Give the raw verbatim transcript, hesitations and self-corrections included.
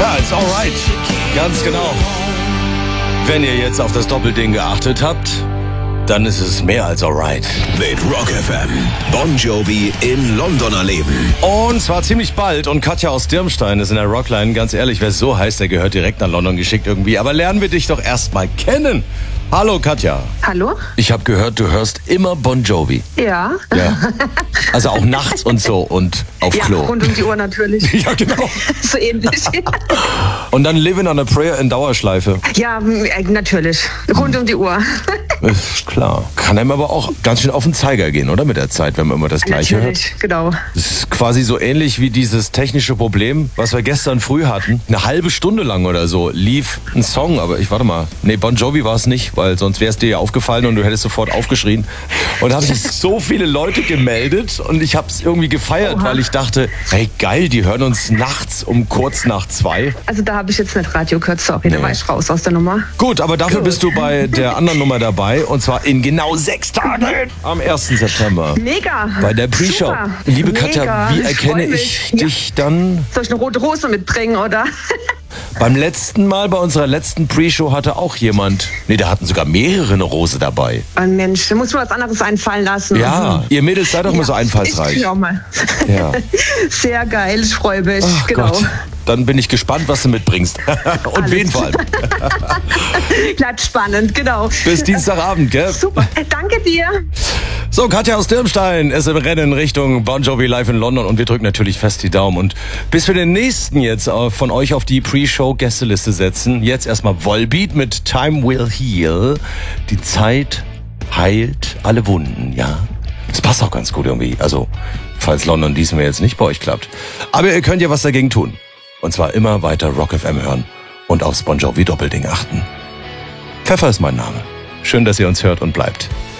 Ja, it's alright. Ganz genau. Wenn ihr jetzt auf das Doppelding geachtet habt, dann ist es mehr als alright. Mit Rock F M. Bon Jovi in London erleben. Und zwar ziemlich bald. Und Katja aus Dirmstein ist in der Rockline. Ganz ehrlich, wer es so heißt, der gehört direkt nach London geschickt irgendwie. Aber lernen wir dich doch erstmal kennen. Hallo Katja. Hallo? Ich habe gehört, du hörst immer Bon Jovi. Ja. Ja. Also auch nachts und so und auf ja, Klo. Rund um die Uhr natürlich. Ja, genau. So ähnlich. Und dann Living on a Prayer in Dauerschleife. Ja, äh, natürlich. Rund um die Uhr. Ist klar. Kann einem aber auch ganz schön auf den Zeiger gehen, oder? Mit der Zeit, wenn man immer das Gleiche natürlich, hört. genau. Das ist quasi so ähnlich wie dieses technische Problem, was wir gestern früh hatten. Eine halbe Stunde lang oder so lief ein Song, aber ich warte mal. Nee, Bon Jovi war es nicht, weil sonst wäre es dir ja aufgefallen und du hättest sofort aufgeschrien. Und da haben sich so viele Leute gemeldet und ich habe es irgendwie gefeiert, Oha. weil ich dachte, hey geil, die hören uns nachts um kurz nach zwei. Also da habe ich jetzt nicht Radio gehört, sorry, Nee. da war ich raus aus der Nummer. Gut, aber dafür Gut. bist du bei der anderen Nummer dabei und zwar in genau sechs Tagen am ersten September. Mega. Bei der Pre-Show. Super. Liebe Mega. Katja, wie Ich erkenne freu ich mich. dich dann? Soll ich eine rote Hose mitbringen, oder? Beim letzten Mal, bei unserer letzten Pre-Show hatte auch jemand, nee, da hatten sogar mehrere eine Rose dabei. Oh Mensch, da muss mir was anderes einfallen lassen. Ja, ihr Mädels seid doch immer so Ich einfallsreich. schau mal. Ja. Sehr geil, ich freue mich. Ach genau. Gott, dann bin ich gespannt, was du mitbringst. Und wen vor allem. Bleibt spannend, genau. Bis Dienstagabend, gell? Super, äh, danke dir. So, Katja aus Dirmstein ist im Rennen Richtung Bon Jovi live in London und wir drücken natürlich fest die Daumen. Und bis wir den nächsten jetzt von euch auf die Pre-Show-Gästeliste setzen, jetzt erstmal Volbeat mit Time Will Heal. Die Zeit heilt alle Wunden, ja. Das passt auch ganz gut irgendwie. Also, falls London diesmal jetzt nicht bei euch klappt. Aber ihr könnt ja was dagegen tun. Und zwar immer weiter Rock F M hören und aufs Bon Jovi Doppelding achten. Pfeffer ist mein Name. Schön, dass ihr uns hört und bleibt.